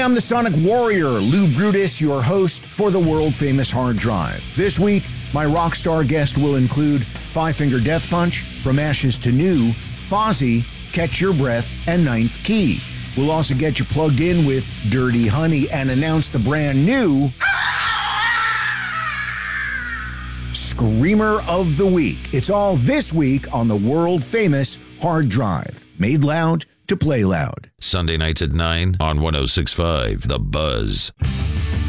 Hey, I'm the Sonic Warrior, Lou Brutus, your host for the world-famous Hard Drive. This week, my rock star guest will include Five Finger Death Punch, From Ashes to New, Fozzy, Catch Your Breath, and Ninth Key. We'll also get you plugged in with Dirty Honey and announce the brand new Screamer of the Week. It's all this week on the world-famous Hard Drive. Made loud to play loud. Sunday nights at 9 on 106.5 The Buzz.